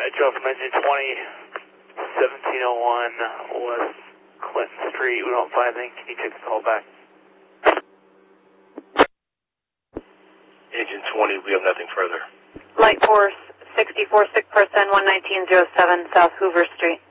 Metro from engine 20, 1701 West Clinton Street. We don't find anything. Can you take the call back? Engine 20, we have nothing further. Light Force 64, sick person 11907 South Hoover Street.